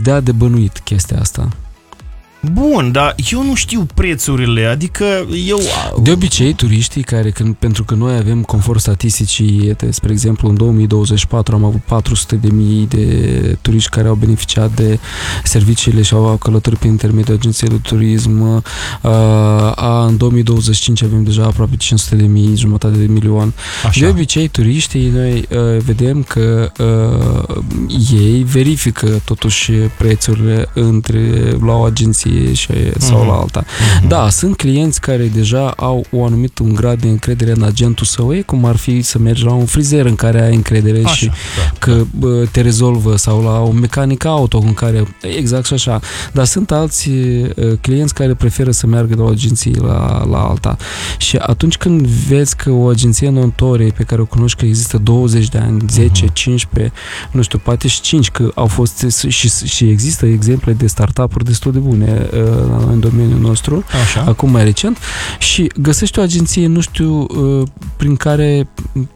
dea de bănuit chestia asta. Bun, dar eu nu știu prețurile, adică eu... De obicei, turiștii care, pentru că noi avem conform statisticii, spre exemplu, în 2024 am avut 400.000 de turiști care au beneficiat de serviciile și au călătorit prin intermediul agenției de turism. În 2025 avem deja aproape 500.000, jumătate de milion. Așa. De obicei, turiștii, noi vedem că ei verifică totuși prețurile la o agenție sau la alta. Da, sunt clienți care deja au un grad de încredere în agentul său, cum ar fi să mergi la un frizer în care ai încredere și că te rezolvă, sau la un mecanic auto în care, exact și așa. Dar sunt alți clienți care preferă să meargă de la o agenție la alta. Și atunci când vezi că o agenție non-torie pe care o cunoști că există 20 de ani, 10, 15, nu știu, poate și 5, că au fost și există exemple de startup-uri destul de bune în domeniul nostru, acum mai recent, și găsești o agenție, nu știu, prin care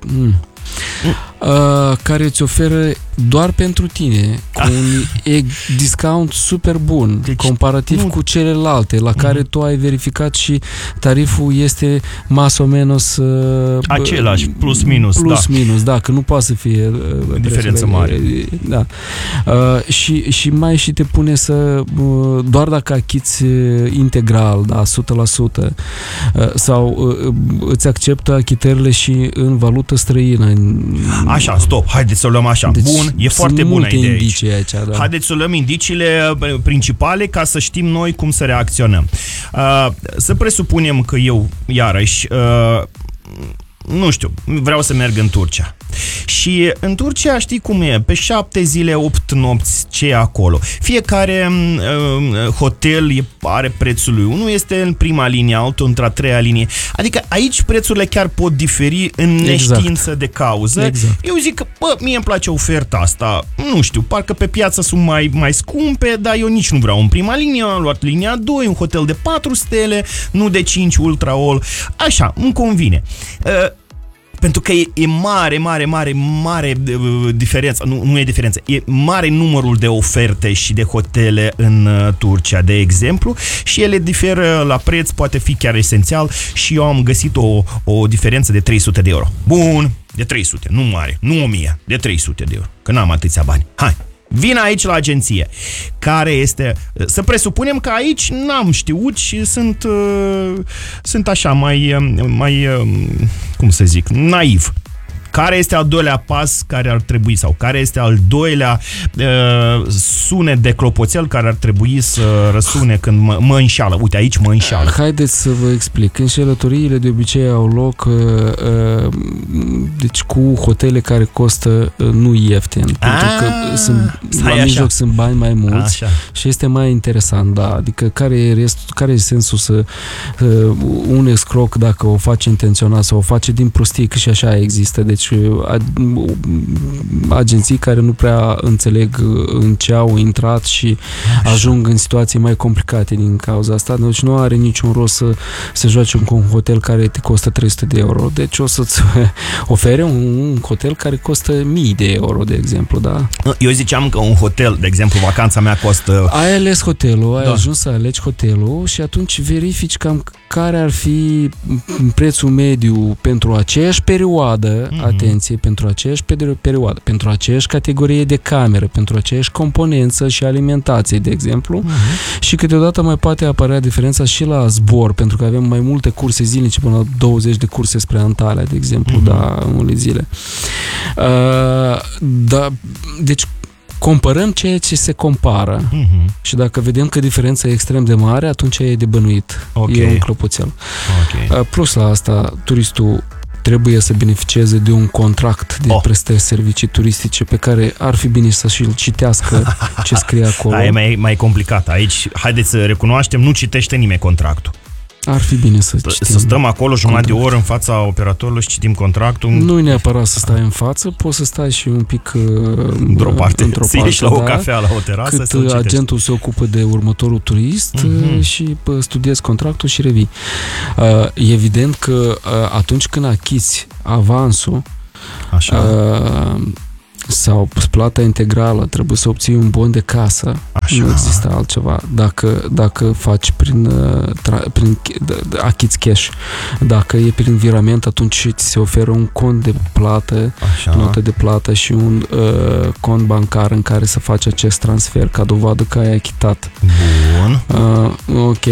care îți oferă doar pentru tine cu un discount super bun, deci, comparativ cu celelalte la care tu ai verificat și tariful este mas o menos același, plus minus, da, că nu poate să fie diferență mare. Da. Și mai și te pune să doar dacă achiți integral, da, 100%, sau îți acceptă achitările și în valută străină. Așa, stop, haideți să o luăm așa. Deci, bun, e foarte bună ideea aici. Da. Haideți să luăm indiciile principale ca să știm noi cum să reacționăm. Să presupunem că eu, iarăși, nu știu, vreau să merg în Turcia. Și în Turcia știi cum e, pe 7 zile, 8 nopți, ce e acolo. Fiecare hotel are prețul lui. Unul este în prima linie, altul într-a treia linie. Adică aici prețurile chiar pot diferi în neștiință de cauză. Exact. Eu zic că, mie îmi place oferta asta. Nu știu, parcă pe piață sunt mai scumpe, dar eu nici nu vreau în prima linie. Am luat linia 2, un hotel de 4 stele, nu de 5 ultra all. Așa, îmi convine. Pentru că e mare diferență. Nu e diferență. E mare numărul de oferte și de hotele în Turcia, de exemplu, și ele diferă la preț, poate fi chiar esențial, și eu am găsit o diferență de 300 de euro. Bun, de 300, nu mare, nu 1000, de 300 de euro, că n-am atâția bani. Hai! Vin aici la agenție, care este... Să presupunem că aici n-am știut și sunt așa mai cum să zic, naiv. Care este al doilea pas care ar trebui, sau care este al doilea sunet de clopoțel care ar trebui să răsune când mă înșală? Uite, aici mă înșală. Haideți să vă explic. Înșelătoriile de obicei au loc deci cu hotele care costă nu ieftin, pentru că la mijloc sunt bani mai mulți și este mai interesant, da. Adică care e sensul să un escroc, dacă o face intenționat sau o face din prostie, că și așa există. Deci agenții care nu prea înțeleg în ce au intrat și ajung în situații mai complicate din cauza asta. Deci nu are niciun rost să se joace cu un hotel care te costă 300 de euro. Deci o să-ți ofere un hotel care costă 1000 de euro, de exemplu, da? Eu ziceam că un hotel, de exemplu, vacanța mea costă... Ai ales hotelul, ai ajuns să alegi hotelul și atunci verifici cam care ar fi prețul mediu pentru aceeași perioadă, atenție, pentru aceeași perioadă, pentru aceeași categorie de cameră, pentru aceeași componență și alimentație, de exemplu, și câteodată mai poate apărea diferența și la zbor, pentru că avem mai multe curse zilnice, până la 20 de curse spre Antalya, de exemplu, în unele zile. Deci comparăm ceea ce se compară și dacă vedem că diferența e extrem de mare, atunci e de bănuit. E un clopoțel. Plus la asta, turistul trebuie să beneficieze de un contract de prestări servicii turistice pe care ar fi bine să și-l citească ce scrie acolo. E mai complicat. Aici, haideți să recunoaștem, nu citește nimeni contractul. Ar fi bine să citim. Să stăm acolo jumătate de oră în fața operatorului și citim contractul. Nu e neapărat să stai în față, poți să stai și un pic într-o parte, să ieși la o cafea, la o terasă, cât să-l citești. agentul se ocupă de următorul turist și studiezi contractul și revii. Evident că atunci când achizi avansul, sau plata integrală, trebuie să obții un bon de casă. Așa. Nu există altceva. Dacă faci prin achizi cash, dacă e prin virament, atunci ți se oferă un cont de plată, Așa. notă de plată și un cont bancar în care să faci acest transfer ca dovadă că ai achitat. Bun. Ok.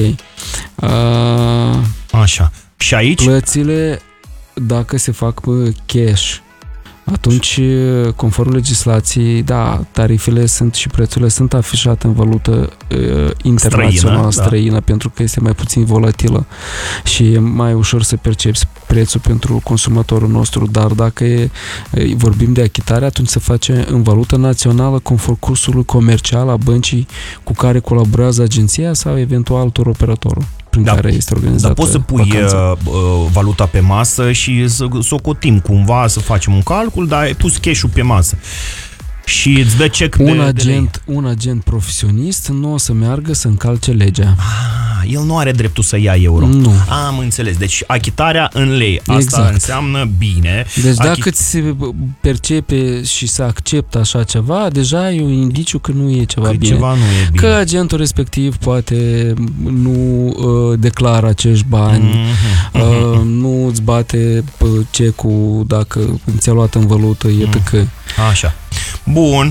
Așa. Și aici? Plățile, dacă se fac pe cash, atunci, conform legislației, da, tarifele sunt și prețurile sunt afișate în valută internațională, străină, pentru că este mai puțin volatilă și e mai ușor să percepi prețul pentru consumatorul nostru, dar dacă vorbim de achitare, atunci se face în valută națională conform cursului comercial a băncii cu care colaborează agenția sau eventual operatorul prin care este organizată. Dar poți să pui valuta pe masă și să socotim cumva, să facem un calcul, dar ai pus cash-ul pe masă. Și îți dă cec un agent profesionist nu o să meargă să încalce legea. El nu are dreptul să ia euro. Nu. Am înțeles. Deci achitarea în lei. Asta exact. Înseamnă bine. Deci dacă ți se percepe și se acceptă așa ceva, deja e un indiciu că nu e ceva bine. Ceva nu e bine. Că agentul respectiv poate nu declară acești bani, nu îți bate cecul dacă ți-a luat în valută, etc. Așa. Bun.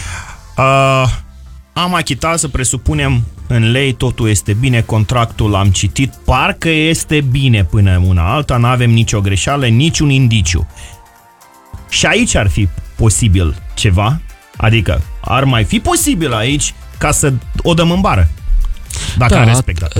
Am achitat, să presupunem, în lei, totul este bine, contractul l-am citit, parcă este bine până una alta, n-avem nicio greșeală, niciun indiciu. Și aici ar fi posibil ceva? Adică ar mai fi posibil aici ca să o dăm în bară, dacă am respectat.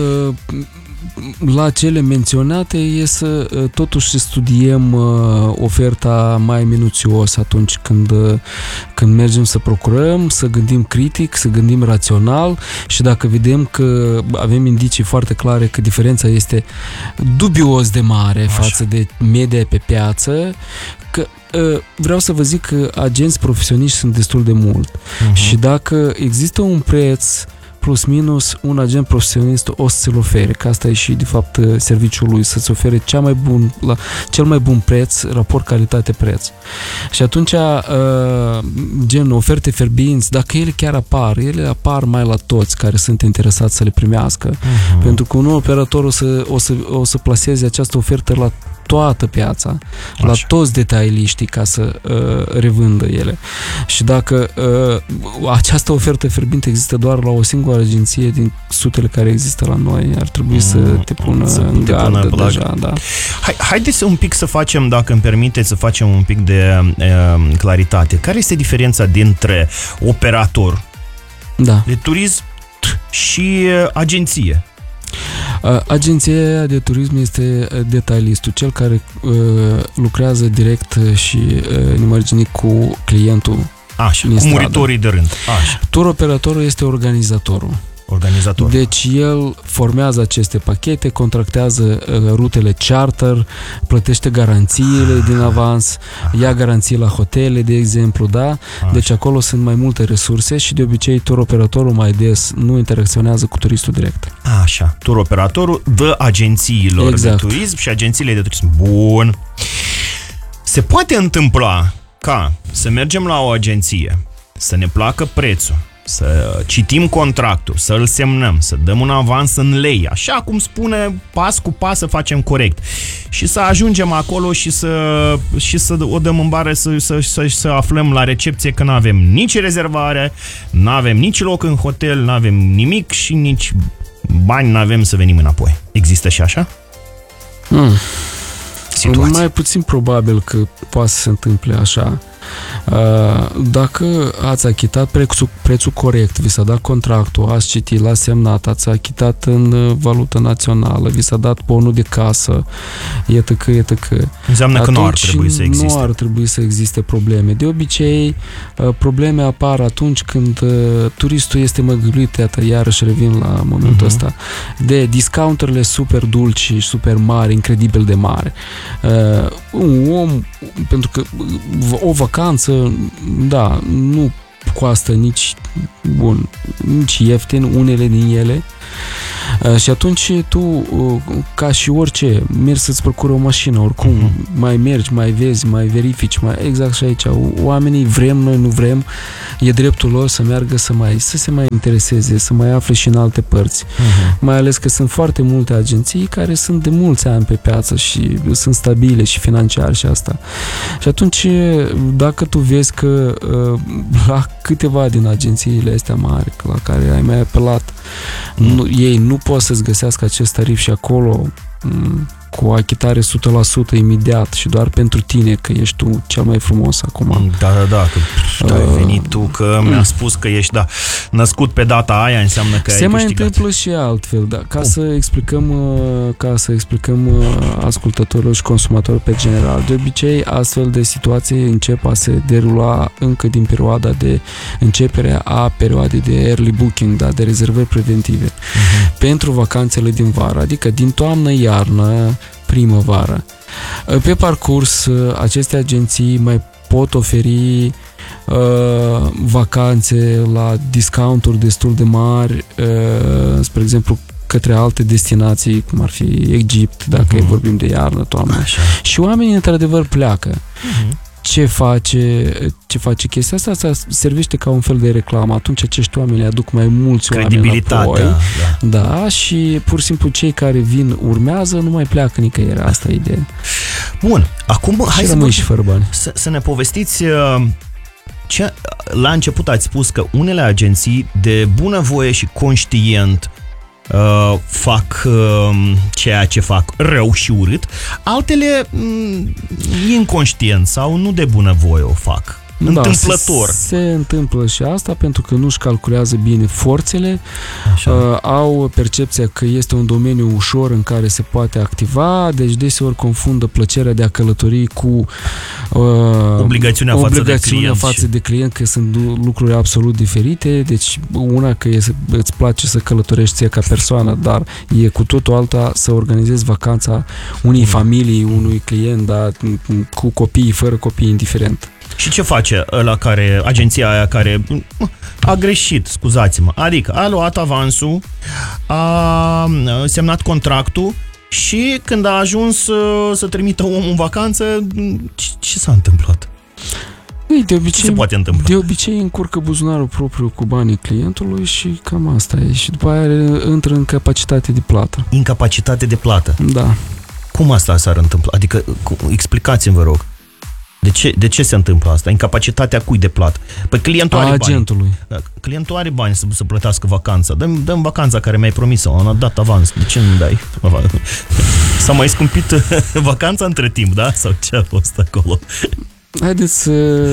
La cele menționate e să totuși să studiem oferta mai minuțios atunci când mergem să procurăm, să gândim critic, să gândim rațional și dacă vedem că avem indicii foarte clare că diferența este dubios de mare față de media pe piață, că vreau să vă zic că agenți profesioniști sunt destul de mult și dacă există un preț plus minus, un agent profesionist o să ți-l ofere, că asta e și de fapt serviciul lui, să-ți ofere cel mai bun preț, raport calitate-preț. Și atunci gen oferte fierbinți, dacă ele chiar apar, ele apar mai la toți care sunt interesați să le primească, pentru că un operator o să plaseze această ofertă la toată piața, la toți detaliștii ca să revândă ele. Și dacă această ofertă fierbinte există doar la o singură agenție din sutele care există la noi, ar trebui să te pună în gardă deja. Da. Haideți un pic să facem, dacă îmi permiteți, să facem un pic de claritate. Care este diferența dintre operator de turism și agenție? Agenția de turism este detailistul, cel care lucrează direct și nemărginit cu clientul. Așa, cu muritorii de rând. Așa. Tur operatorul este organizatorul. Deci el formează aceste pachete, contractează rutele charter, plătește garanțiile din avans, ia garanții la hotele, de exemplu, da? Deci acolo sunt mai multe resurse și de obicei tur operatorul mai des nu interacționează cu turistul direct. Așa, tur operatorul dă agențiilor de turism și agențiile de turism. Bun. Se poate întâmpla ca să mergem la o agenție, să ne placă prețul, să citim contractul, să îl semnăm, să dăm un avans în lei, așa cum spune, pas cu pas să facem corect. Și să ajungem acolo și să o dăm în bară, să aflăm la recepție că nu avem nici rezervare, nu avem nici loc în hotel, nu avem nimic și nici bani nu avem să venim înapoi. Există și așa? Situații. Mai puțin probabil că poate să se întâmple așa. Dacă ați achitat prețul corect, vi s-a dat contractul, ați citit, l-ați semnat, ați achitat în valută națională, vi s-a dat bonul de casă, etc. Înseamnă că nu ar trebui să existe. Nu ar trebui să existe probleme. De obicei, probleme apar atunci când turistul este măgăluit, iarăși revin la momentul ăsta, de discounturile super dulci și super mari, incredibil de mari. Un om, pentru că o vacanță, da, nu costă nici ieftin, unele din ele. Și atunci tu, ca și orice, mergi să-ți procuri o mașină, oricum, mai mergi, mai vezi, mai verifici, exact și aici. Oamenii vrem, noi nu vrem, e dreptul lor să meargă să se mai intereseze, să mai afle și în alte părți. Mai ales că sunt foarte multe agenții care sunt de mulți ani pe piață și sunt stabile și financiar și asta. Și atunci, dacă tu vezi că la câteva din agențiile astea mari la care ai mai apelat, ei nu pot să-ți găsească acest tarif și acolo cu o achitare 100% imediat și doar pentru tine, că ești tu cel mai frumos acum. Da, că ai venit tu, că mi-a spus că ești, născut pe data aia, înseamnă că se ai mai câștigat. întâmplă și altfel, da. Ca să explicăm ascultătorilor și consumatorilor pe general. De obicei, astfel de situații încep a se derula încă din perioada de începere a perioadei de early booking, da, de rezervări preventive. Pentru vacanțele din vară, adică din toamnă-iarnă, primăvară. Pe parcurs, aceste agenții mai pot oferi vacanțe la discounturi destul de mari, spre exemplu, către alte destinații, cum ar fi Egipt, dacă vorbim de iarnă, toamnă. Așa. Și oamenii, într-adevăr, pleacă. Ce face chestia asta? Asta servește ca un fel de reclamă. Atunci acești oameni aduc mai mulți oameni înapoi. Da, și pur și simplu cei care vin urmează, nu mai pleacă nicăieri. Asta e ideea. Bun, acum hai și fără bani. Să ne povestiți la început ați spus că unele agenții de bunăvoie și conștient fac ceea ce fac rău și urât, altele inconștient sau nu de bunăvoie o fac. Întâmplător. Se întâmplă și asta pentru că nu-și calculează bine forțele, au percepția că este un domeniu ușor în care se poate activa, deci deseori confundă plăcerea de a călători cu obligațiunea față de client, că sunt lucruri absolut diferite. Deci una că îți place să călătorești ție ca persoană, dar e cu totul alta să organizezi vacanța unei familii, unui client, dar cu copii, fără copii, indiferent. Și ce face agenția aia care a greșit, scuzați-mă, adică a luat avansul, a semnat contractul și când a ajuns să trimită omul în vacanță, ce s-a întâmplat? De obicei, se poate întâmpla? De obicei încurcă buzunarul propriu cu banii clientului și cam asta e. Și după aia intră în capacitate de plată. Incapacitate de plată? Da. Cum asta s-ar întâmpla? Adică, explicați-mi, vă rog. De ce se întâmplă asta? Incapacitatea cui de plată? Păi clientul are agentului. Bani. Clientul are bani să plătească vacanța. Dăm vacanța care mi-ai promis-o. Am dat avans. De ce nu dai? S-a mai scumpit vacanța între timp, da? Sau ce a fost acolo? Haideți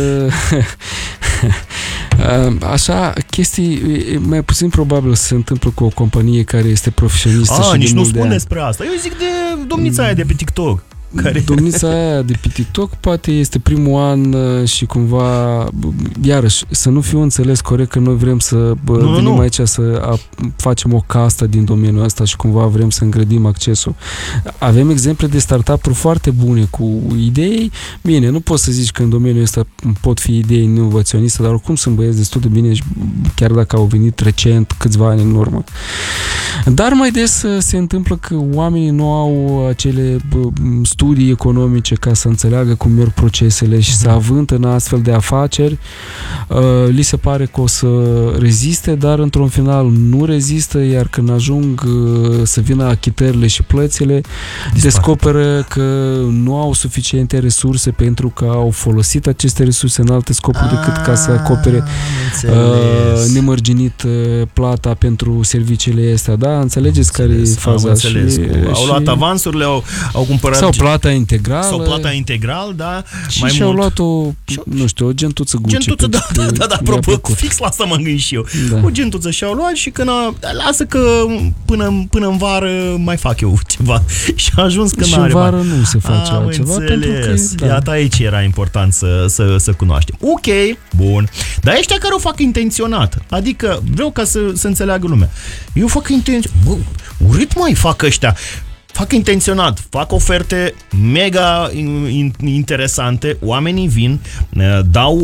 așa, chestii mai puțin probabil să se întâmplă cu o companie care este profesionistă și nici nu spun despre asta. Eu zic de domnița aia de pe TikTok. Domnița aia de pe TikTok poate este primul an și cumva, iarăși, să nu fiu înțeles corect că noi vrem să venim aici să facem o castă din domeniul ăsta și cumva vrem să îngrădim accesul. Avem exemple de startup-uri foarte bune cu idei. Bine, nu poți să zici că în domeniul ăsta pot fi idei inovaționiste, dar oricum sunt băieți destul de bine, chiar dacă au venit recent, câțiva ani în urmă. Dar mai des se întâmplă că oamenii nu au acele studii economice ca să înțeleagă cum merg procesele și să având în astfel de afaceri, li se pare că o să reziste, dar într-un final nu rezistă, iar când ajung să vină achitările și plățile, descoperă că nu au suficiente resurse pentru că au folosit aceste resurse în alte scopuri decât ca să acopere nemărginit plata pentru serviciile astea. Da? Înțelegeți care e faza? Au luat avansurile, au cumpărat sau plata integrală. Sau plata integral, da. Și și-au luat o gentuță Gucci. Da, apropo, fix la asta mă gândesc și eu. Da. O gentuță și-au luat și când lasă că până în vară mai fac eu ceva. Și a ajuns că n-are bani. Și în vară nu se face altceva. Înțeles. Iată, aici era important să cunoaștem. Ok, bun. Dar ăștia care o fac intenționat, adică vreau ca să înțeleagă lumea. Eu fac intenționat. Bă, urât mai fac ăștia. Fac intenționat, fac oferte mega interesante, oamenii vin, dau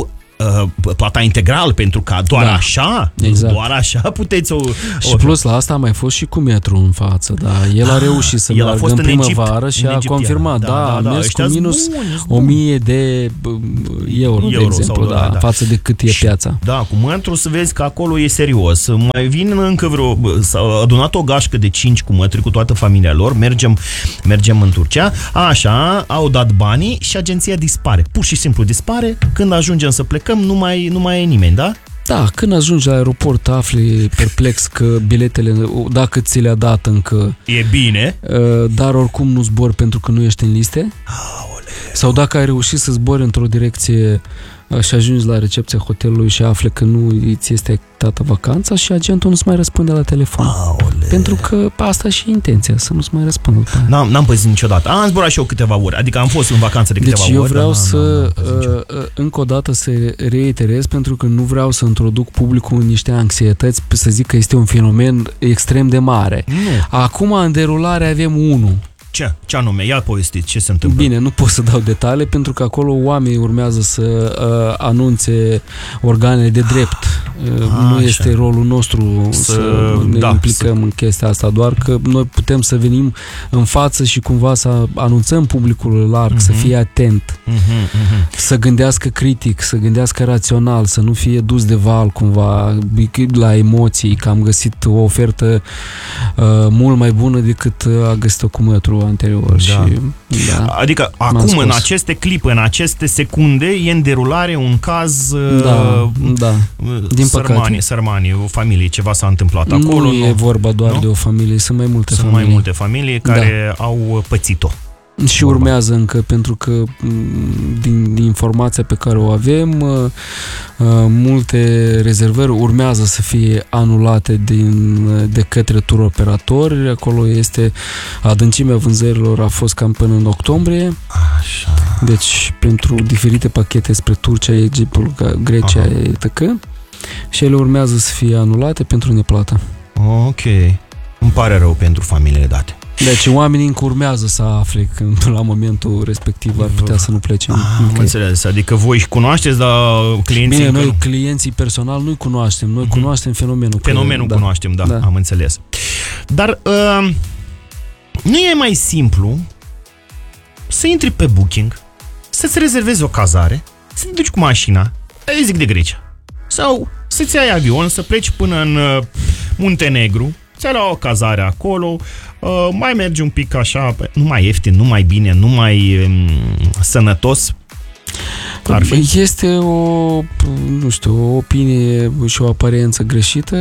plata integral, pentru că doar așa, exact. Doar așa puteți Și plus la asta a mai fost și cu metru în față, da. El a reușit să meargă în primăvară și a confirmat, a mers cu minus 1000 de euro, de exemplu, da, față de cât e piața. Da, cu mătru să vezi că acolo e serios. Mai vin încă s-a adunat o gașcă de 5 cu mătri cu toată familia lor, mergem în Turcia, așa, au dat banii și agenția dispare. Pur și simplu dispare, când ajungem să plecăm, nu mai e nimeni, da? Da, când ajungi la aeroport afli perplex că biletele, dacă ți le-a dat încă, e bine, dar oricum nu zbori pentru că nu ești în liste. Sau dacă ai reușit să zbori într-o direcție și ajungi la recepția hotelului și afli că nu ți este acceptată vacanța și agentul nu-ți mai răspunde la telefon. Pentru că asta și intenția, să nu-ți mai răspundă. N-am păzit niciodată. Am zburat și eu câteva ori. Adică am fost în vacanță de câteva ori. Deci eu vreau să încă o dată să reiterez, pentru că nu vreau să introduc publicul în niște anxietăți, să zic că este un fenomen extrem de mare. Nu. Acum în derulare avem unul. Ce anume? Ia povestiți, ce se întâmplă? Bine, nu pot să dau detalii, pentru că acolo oamenii urmează să anunțe organele de drept. Nu este rolul nostru să ne implicăm în chestia asta, doar că noi putem să venim în față și cumva să anunțăm publicul larg, să fie atent, să gândească critic, să gândească rațional, să nu fie dus de val cumva la emoții, că am găsit o ofertă mult mai bună decât a găsit-o cu mătru anterior. Da. Și, da, adică acum, în aceste clipe, în aceste secunde, e în derulare un caz din păcate. Sărmani, o familie, ceva s-a întâmplat acolo. Nu e vorba doar de o familie, sunt mai multe familii. Sunt mai multe familii care au pățit-o. Și urmează încă, pentru că din informația pe care o avem, multe rezervări urmează să fie anulate de către tur operatori. Acolo este adâncimea vânzărilor, a fost cam până în octombrie. Așa. Deci pentru diferite pachete spre Turcia, Egiptul, Grecia, etc. Și ele urmează să fie anulate pentru neplată. Ok. Îmi pare rău pentru familiile date. Deci oamenii încă urmează să afle când la momentul respectiv ar putea să nu plece. Am înțeles. Adică voi cunoașteți, dar clienții... Bine, noi clienții personal nu-i cunoaștem. Noi cunoaștem fenomenul. Fenomenul cunoaștem, da, am înțeles. Dar nu e mai simplu să intri pe Booking, să-ți rezervezi o cazare, să te duci cu mașina, eu zic de Grecia, sau să-ți iei avion, să pleci până în Muntenegru, ți-ai luat o cazare acolo, mai mergi un pic așa, nu mai ieftin, nu mai bine, nu mai sănătos. Ar fi? Este o opinie și o aparență greșită.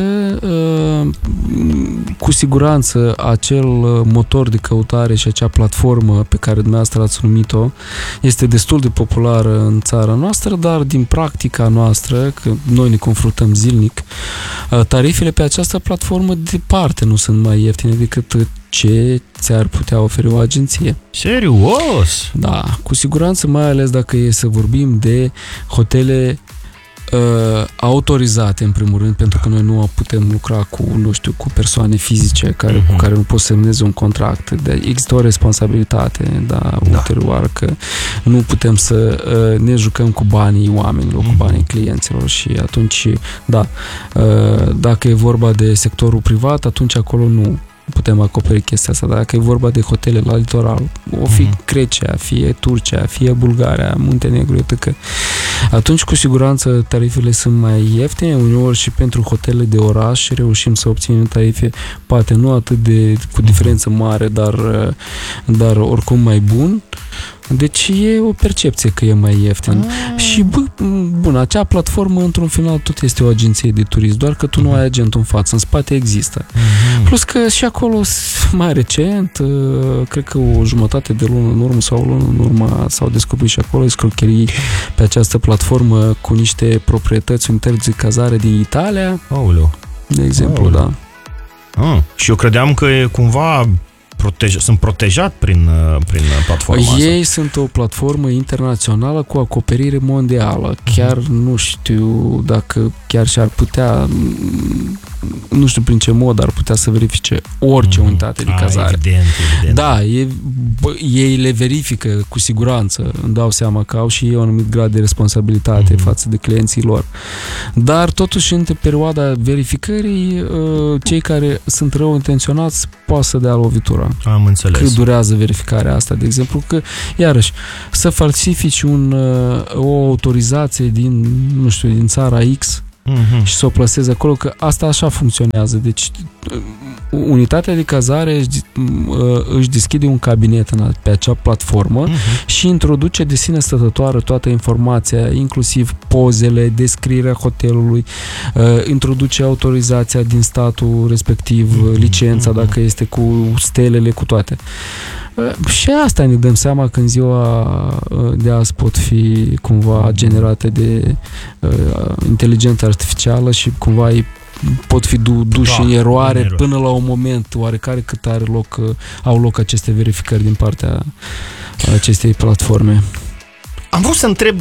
Cu siguranță acel motor de căutare și acea platformă pe care dumneavoastră ați numit-o este destul de populară în țara noastră, dar din practica noastră, că noi ne confruntăm zilnic, tarifele pe această platformă departe nu sunt mai ieftine decât ce ți-ar putea oferi o agenție. Serios? Da, cu siguranță, mai ales dacă e să vorbim de hotele autorizate, în primul rând, pentru că noi nu putem lucra cu persoane fizice cu care nu poți semneze un contract. Există o responsabilitate, ulterioară, că nu putem să ne jucăm cu banii oamenilor, cu banii clienților, și atunci, dacă e vorba de sectorul privat, atunci acolo nu putem acoperi chestia asta. Dacă e vorba de hotele la litoral, o fi Grecia, fie Turcia, fie Bulgaria, Muntenegru, etc., atunci cu siguranță tarifele sunt mai ieftine. Uneori și pentru hotele de oraș reușim să obținem tarife poate nu atât cu diferență mare, dar oricum mai bun. Deci e o percepție că e mai ieftin. Și bun, acea platformă într-un final tot este o agenție de turism, doar că tu nu ai agentul în față, în spate există. Plus că și acolo, mai recent, cred că o jumătate de lună în urmă sau o lună în urmă s-au descoperit și acolo escrocherii pe această platformă cu niște proprietăți unități de cazare din Italia. De exemplu, Și eu credeam că cumva sunt protejat prin platforma asta. Ei sunt o platformă internațională cu acoperire mondială. Chiar nu știu dacă chiar și-ar putea, nu știu prin ce mod ar putea să verifice orice unitate de cazare. Evident. Da, e ei le verifică cu siguranță, îmi dau seama că au și ei un anumit grad de responsabilitate față de clienții lor. Dar totuși, în perioada verificării, cei care sunt rău intenționați poate să dea lovitura. Am înțeles. Cât durează verificarea asta, de exemplu, că, iarăși, să falsifici o autorizație din țara X și să o plasezi acolo, că asta așa funcționează. Deci, unitatea de cazare își deschide un cabinet pe acea platformă și introduce de sine stătătoare toată informația, inclusiv pozele, descrierea hotelului, introduce autorizația din statul respectiv, licența, dacă este cu stelele, cu toate. Și asta ne dăm seama că în ziua de azi pot fi cumva generate de inteligență artificială și cumva pot fi duși în eroare până la un moment oarecare cât au loc aceste verificări din partea acestei platforme. Am vrut să întreb.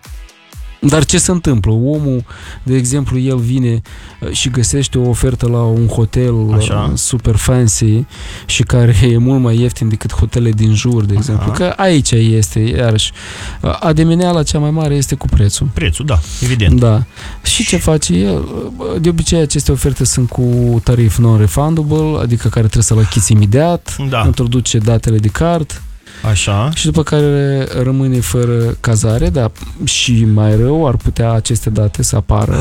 Dar ce se întâmplă? Omul, de exemplu, el vine și găsește o ofertă la un hotel super fancy și care e mult mai ieftin decât hotelele din jur, de exemplu. Că aici este, iarăși, ademeneala cea mai mare este cu prețul. Prețul, da, evident. Da. Și ce face el? De obicei, aceste oferte sunt cu tarif non-refundable, adică care trebuie să-l achizi imediat, introduce datele de card. Așa. Și după care rămâne fără cazare, dar și mai rău ar putea aceste date să apară.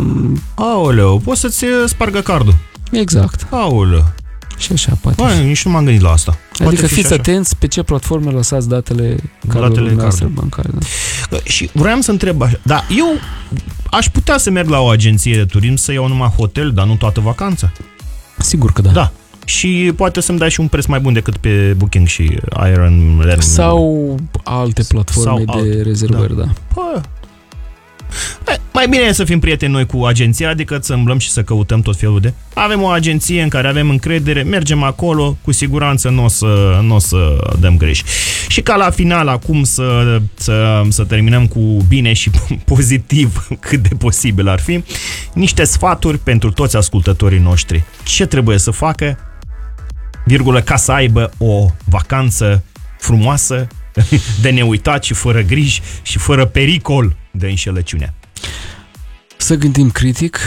Aoleu, poți să-ți spargă cardul. Exact. Aoleu. Și așa poate. Băi, nici nu m-am gândit la asta. Adică fiți atenți pe ce platforme lăsați datele noastre bancare. Da. Și vroiam să întreb așa. Da, eu aș putea să merg la o agenție de turism să iau numai hotel, dar nu toată vacanța. Sigur că da. Da. Și poate să-mi dai și un preț mai bun decât pe Booking și Iron. Sau alte platforme de rezervări, da. Mai bine e să fim prieteni noi cu agenția decât să îmblăm și să căutăm tot felul de... Avem o agenție în care avem încredere, mergem acolo, cu siguranță nu o să dăm greș. Și ca la final acum să terminăm cu bine și pozitiv, cât de posibil ar fi, niște sfaturi pentru toți ascultătorii noștri. Ce trebuie să facă, ca să aibă o vacanță frumoasă, de neuitat și fără griji și fără pericol de înșelăciune. Să gândim critic,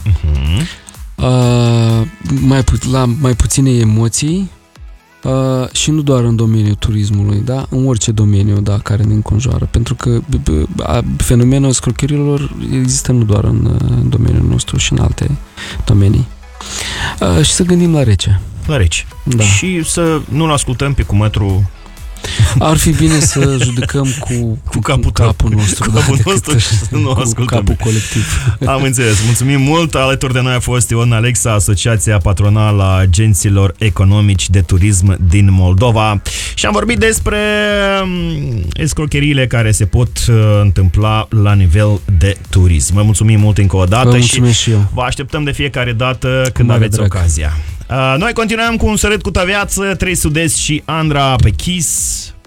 la mai puține emoții și nu doar în domeniul turismului, da? În orice domeniu care ne înconjoară, pentru că fenomenul scrocherilor există nu doar în domeniul nostru și în alte domenii. Și să gândim la rece. La rece. Da. Și să nu-l ascultăm pe cumetru. Ar fi bine să judecăm cu capul nostru. Cu capul nostru și să nu ascultăm. Cu capul colectiv. Am înțeles. Mulțumim mult. Alături de noi a fost Ion Alexa, Asociația Patronală a Agenților Economici de Turism din Moldova. Și am vorbit despre escrocheriile care se pot întâmpla la nivel de turism. Vă mulțumim mult încă o dată și eu. Vă așteptăm de fiecare dată când aveți ocazia. Noi continuăm cu un sărit cu Taviață, 3 Sud-Est și Andra pe Kiss.